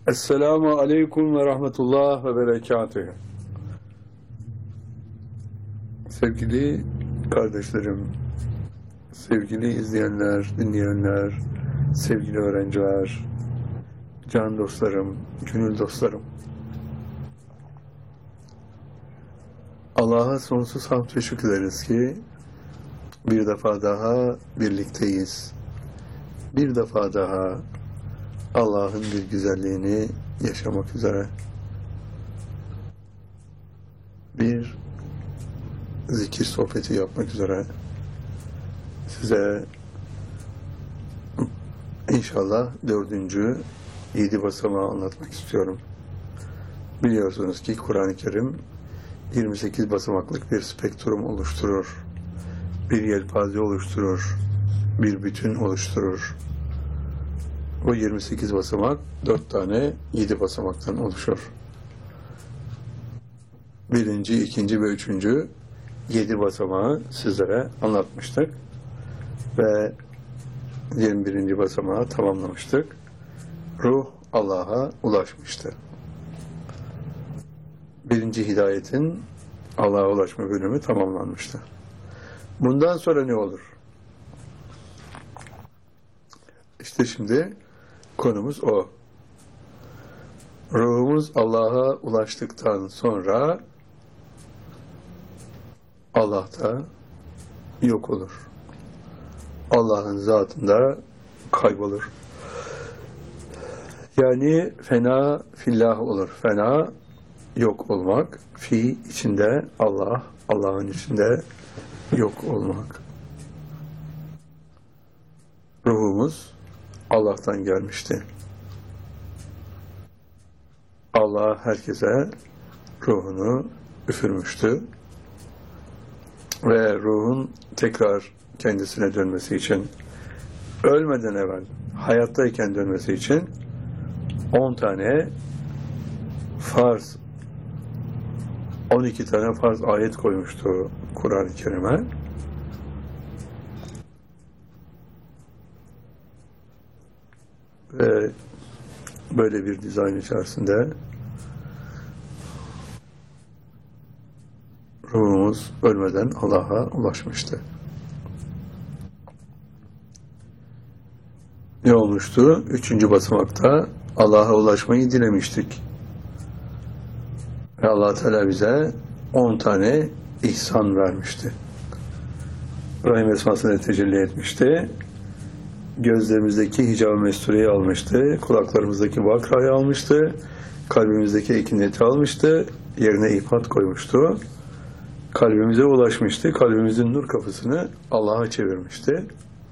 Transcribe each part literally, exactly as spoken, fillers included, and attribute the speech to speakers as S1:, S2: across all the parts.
S1: Esselamu Aleyküm ve Rahmetullah ve Berekatühü. Sevgili kardeşlerim, sevgili izleyenler, dinleyenler, sevgili öğrenciler, can dostlarım, gönül dostlarım. Allah'a sonsuz hamd ve şükrederiz ki bir defa daha birlikteyiz. Bir defa daha Allah'ın bir güzelliğini yaşamak üzere bir zikir sohbeti yapmak üzere size inşallah dördüncü yedi basamağı anlatmak istiyorum. Biliyorsunuz ki Kur'an-ı Kerim yirmi sekiz basamaklık bir spektrum oluşturur. Bir yelpaze oluşturur. Bir bütün oluşturur. O yirmi sekiz basamak dört tane yedi basamaktan oluşur. Birinci, ikinci ve üçüncü yedi basamağı sizlere anlatmıştık. Ve yirmi birinci basamağı tamamlamıştık. Ruh Allah'a ulaşmıştı. Birinci hidayetin Allah'a ulaşma bölümü tamamlanmıştı. Bundan sonra ne olur? İşte şimdi konumuz o. Ruhumuz Allah'a ulaştıktan sonra Allah da yok olur. Allah'ın zatında kaybolur. Yani fena fillah olur. Fena yok olmak. Fi içinde Allah, Allah'ın içinde yok olmak. Ruhumuz Allah'tan gelmişti. Allah herkese ruhunu üfürmüştü. Ve ruhun tekrar kendisine dönmesi için, ölmeden evvel, hayattayken dönmesi için on tane farz, on iki tane farz ayet koymuştu Kur'an-ı Kerim'e. Ve böyle bir dizayn içerisinde ruhumuz ölmeden Allah'a ulaşmıştı. Ne olmuştu? Üçüncü basamakta Allah'a ulaşmayı dilemiştik. Ve Allah Teala bize on tane ihsan vermişti. Rahim esmasını tecelli etmişti. Gözlerimizdeki hicab-ı mestureyi almıştı. Kulaklarımızdaki vakrayı almıştı. Kalbimizdeki ekineti almıştı. Yerine ifat koymuştu. Kalbimize ulaşmıştı. Kalbimizin nur kapısını Allah'a çevirmişti.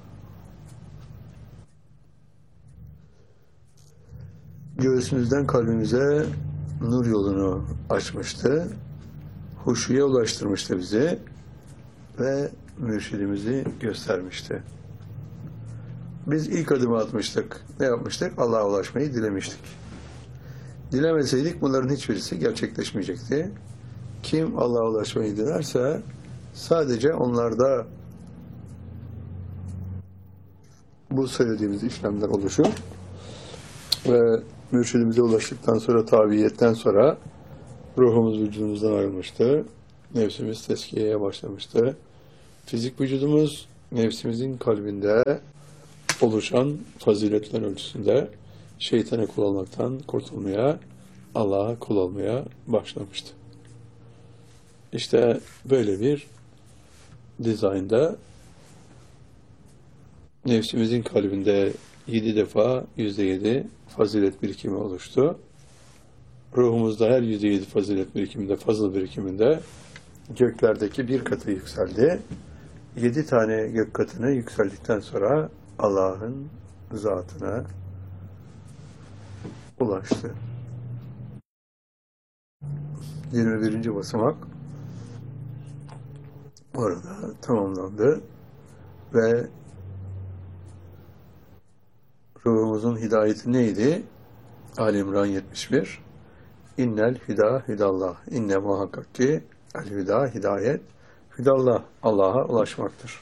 S1: Göğsümüzden kalbimize nur yolunu açmıştı. Huşuya ulaştırmıştı bizi ve mürşidimizi göstermişti. Biz ilk adımı atmıştık. Ne yapmıştık? Allah'a ulaşmayı dilemiştik. Dilemeseydik bunların hiçbirisi gerçekleşmeyecekti. Kim Allah'a ulaşmayı dilerse sadece onlarda bu söylediğimiz işlemler oluşur. Ve mürşidimize ulaştıktan sonra, tabiiyetten sonra ruhumuz vücudumuzdan ayrılmıştı. Nefsimiz tezkiyeye başlamıştı. Fizik vücudumuz nefsimizin kalbinde oluşan faziletler ölçüsünde şeytana kul olmaktan kurtulmaya, Allah'a kul olmaya başlamıştı. İşte böyle bir dizaynda nefsimizin kalbinde yedi defa yüzde yedi fazilet birikimi oluştu. Ruhumuzda her yüzde yedi fazilet birikiminde, fazıl birikiminde göklerdeki bir katı yükseldi. Yedi tane gök katına yükseldikten sonra Allah'ın zatına ulaştı. yirmi birinci basamak orada tamamlandı ve ruhumuzun hidayeti neydi? Ali İmran yetmiş bir. İnnel hida hidallah. İnne muhakkak ki el hida hidayet hidallah. Allah'a ulaşmaktır.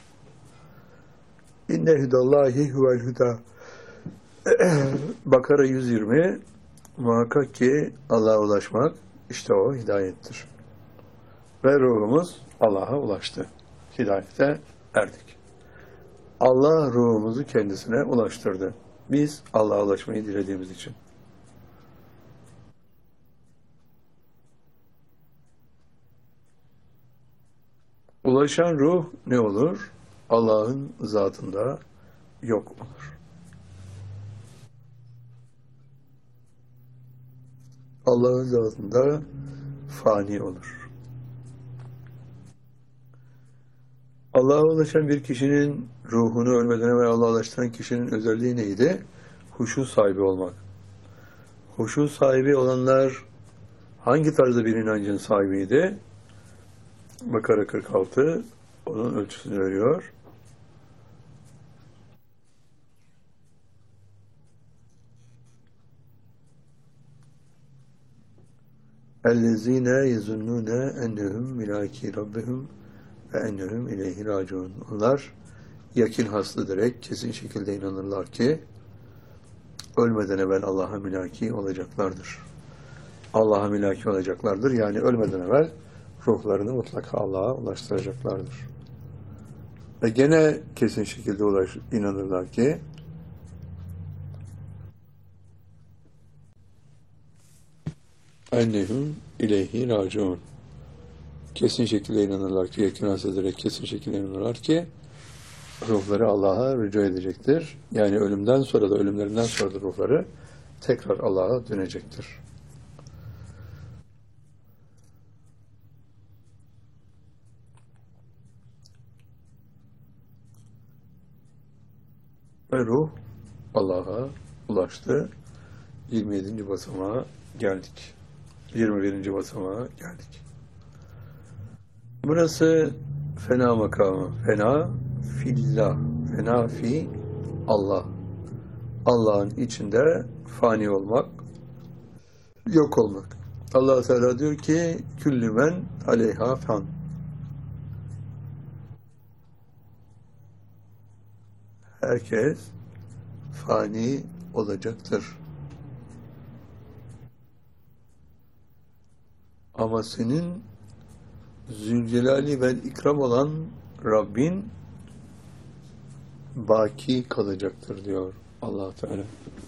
S1: İnne hidallahi huvel huda. Bakara yüz yirmi Muhakkak ki Allah'a ulaşmak işte o hidayettir. Ve ruhumuz Allah'a ulaştı. Hidayete erdik. Allah ruhumuzu kendisine ulaştırdı. Biz Allah'a ulaşmayı dilediğimiz için. Ulaşan ruh ne olur? Allah'ın zatında yok olur. Allah'ın zatında fani olur. Allah'a ulaşan bir kişinin ruhunu ölmeden evvel Allah'a ulaştıran kişinin özelliği neydi? Huşu sahibi olmak. Huşu sahibi olanlar hangi tarzda bir inancın sahibiydi? Bakara kırk altı onun ölçüsünü veriyor. اَلَّذ۪ينَ يَزُنُّونَ اَنَّهُمْ مِلَاكِي رَبِّهُمْ ve ennehum ileyhi raciun. Onlar yakin haslı ederek kesin şekilde inanırlar ki ölmeden evvel Allah'a mülaki olacaklardır. Allah'a mülaki olacaklardır. Yani ölmeden evvel ruhlarını mutlaka Allah'a ulaştıracaklardır. Ve gene kesin şekilde ulaş, inanırlar ki ennehum ileyhi raciun. Kesin şekilde inanırlar ki, yakin hasıl ederek kesin şekilde inanırlar ki ruhları Allah'a rücu edecektir. Yani ölümden sonra da, ölümlerinden sonra da ruhları tekrar Allah'a dönecektir. Ve ruh Allah'a ulaştı. yirmi yedinci basamağa geldik. yirmi birinci basamağa geldik. Burası fena makamı. Fena fillah. Fena fi Allah. Allah'ın içinde fani olmak, yok olmak. Allah Teala diyor ki küllü men aleyha fan. Herkes fani olacaktır. Ama senin Zülcelali ve ikram olan Rabbin baki kalacaktır diyor Allah Teala.